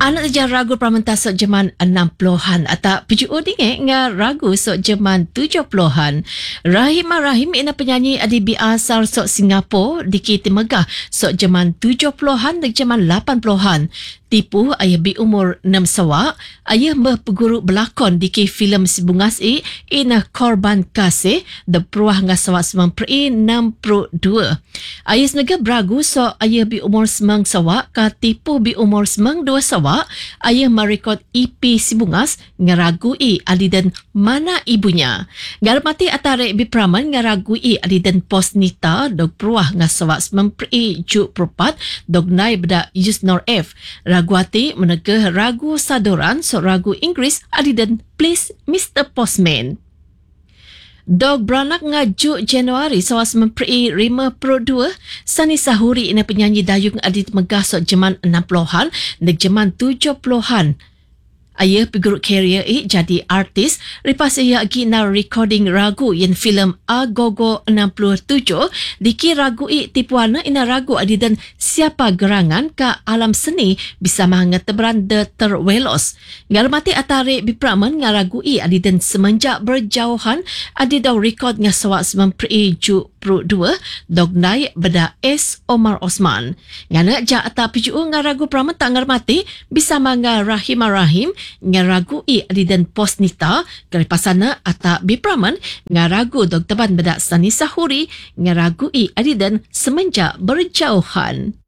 Anak saja ragu pramenta sok zaman 60-an atau PGO dingin nga ragu sok zaman 70-an. Rahim ina penyanyi adibi asal sok Singapura diki Timegah sok zaman 70-an dan zaman 80-an. Tipu ayah bi umur 6 sawak, ayah berpeguru berlakon diki filem Si Bungas ina korban kasih the peruah nga sawak 62. Ayah senaga beragu so ayah bi umur 9 sawak ka tipu bi umur 2 sawak, ayah merekod EP Si Bungas ngaragu adi dan mana ibunya. Garmati atarik bi praman ngaragu adi dan pos nita dog peruah nga sawak 9 juk propat dog nai beda Yusnor F. Raguati menegah ragu sadoran so ragu Inggeris adi dan Please Mr. Postman. Dog beranak ngaju Januari sawas memperi 52 Sani Sahuri ina penyanyi dayung adit megah so zaman 60-an dan zaman 70-an. Ayah pegurut karier jadi artis, lepas ia gina recording ragu yang filem Agogo 67, diki ragu tipuana ina ragu adi dan siapa gerangan ka alam seni bisa mengeteberan de terwelos. Ngarmati atarik bipraman ngaragu adi dan semenjak berjauhan adi daw record ngasawak 92 dog naik beda S. Omar Osman. Ngana ja ata PGU ngaragu praman tak ngarmati bisa manga rahim ngaragu adi dan posnita keripasana ata bipraman ngaragu dog teban beda Sani Sahuri ngaragu adi dan semenjak berjauhan.